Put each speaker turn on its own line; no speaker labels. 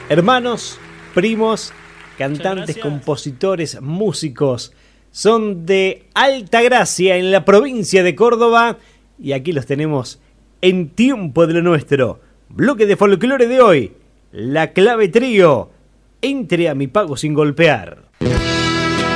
Hermanos, primos, cantantes, compositores, músicos. Son de Altagracia, en la provincia de Córdoba. Y aquí los tenemos en Tiempo de lo Nuestro. Bloque de folclore de hoy. La clave trío. Entre a mi pago sin golpear.